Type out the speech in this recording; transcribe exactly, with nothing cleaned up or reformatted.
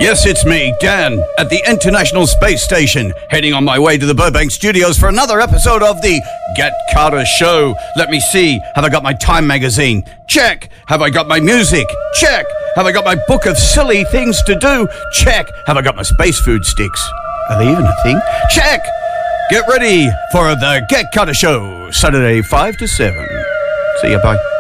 Yes, it's me, Dan, at the International Space Station, heading on my way to the Burbank studios for another episode of the Get Carter Show. Let me see. Have I got my Time magazine? Check. Have I got my music? Check. Have I got my book of silly things to do? Check. Have I got my space food sticks? Are they even a thing? Check. Get ready for the Get Carter Show, Saturday five to seven. See you, bye.